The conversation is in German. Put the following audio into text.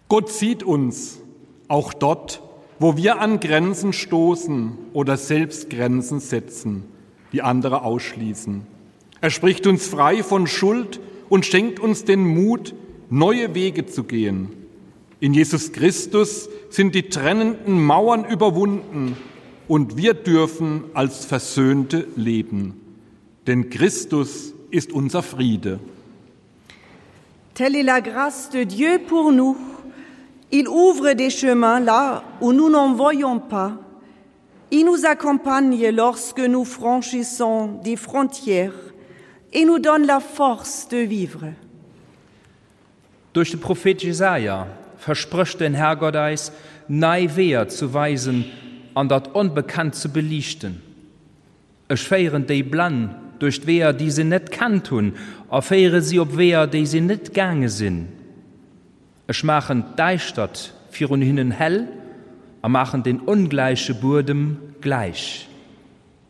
Gott sieht uns, auch dort, wo wir an Grenzen stoßen oder selbst Grenzen setzen, die andere ausschließen. Er spricht uns frei von Schuld und schenkt uns den Mut, neue Wege zu gehen. In Jesus Christus sind die trennenden Mauern überwunden und wir dürfen als Versöhnte leben. Denn Christus ist unser Friede. Telle est la grâce de Dieu pour nous. Il ouvre des chemins là où nous n'en voyons pas. Il nous accompagne lorsque nous franchissons des frontières et nous donne la force de vivre. Durch den Prophet Jesaja verspricht den Herrgott eis, nei Wehr zu weisen, an dat Unbekannt zu belichten. Es feieren die Blan durch Wehr, die sie nicht kannt hun, erfähre sie ob Wehr, die sie nicht gange sind. Es machen Deistadt für und hinnen hell, er machen den ungleiche Burdem gleich.